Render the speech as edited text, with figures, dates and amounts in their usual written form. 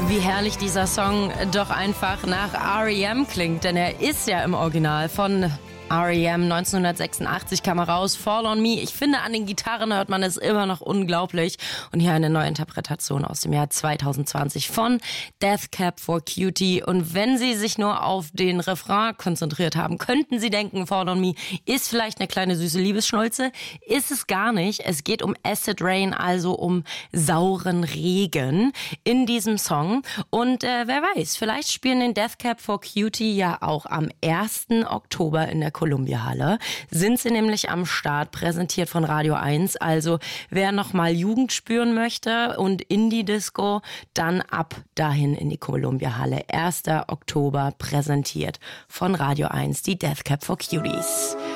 Wie herrlich dieser Song doch einfach nach R.E.M. klingt, denn er ist ja im Original von R.E.M. 1986 kam er raus, Fall on Me. Ich finde, an den Gitarren hört man es immer noch unglaublich. Und hier eine Neuinterpretation aus dem Jahr 2020 von Death Cab for Cutie. Und wenn Sie sich nur auf den Refrain konzentriert haben, könnten Sie denken, Fall on Me ist vielleicht eine kleine süße Liebesschnulze. Ist es gar nicht. Es geht um Acid Rain, also um sauren Regen in diesem Song. Und wer weiß, vielleicht spielen den Death Cab for Cutie ja auch am 1. Oktober in der Columbia-Halle. Sind sie nämlich am Start, präsentiert von Radio 1. Also wer nochmal Jugend spüren möchte und Indie-Disco, dann ab dahin in die Columbia-Halle. 1. Oktober, präsentiert von Radio 1, die Death Cab for Cuties.